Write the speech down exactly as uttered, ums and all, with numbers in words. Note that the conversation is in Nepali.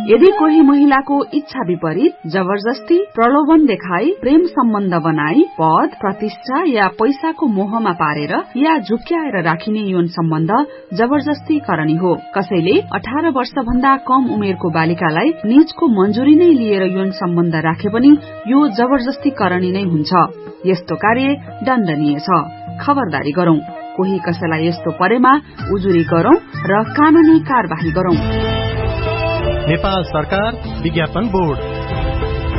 यदि कोही महिलाको इच्छा विपरीत जबरजस्ती प्रलोभन देखाई प्रेम सम्बन्ध बनाई पद प्रतिष्ठा या पैसाको मोहमा पारेर या झुक्क्याएर राखिने यौन सम्बन्ध जबरजस्ती करणी हो। कसैले अठार वर्ष भन्दा कम उमेरको बालिकालाई निजको मंजूरी नै लिएर यौन सम्बन्ध राखे पनि यो जबरजस्ती करणी नै हुन्छ। यस्तो कार्य दण्डनीय छ। खबरदारी गरौं, कोही कसैलाई यस्तो परेमा उजुरी गरौं र कानूनी कार्यवाही गरौं। नेपाल सरकार विज्ञापन बोर्ड।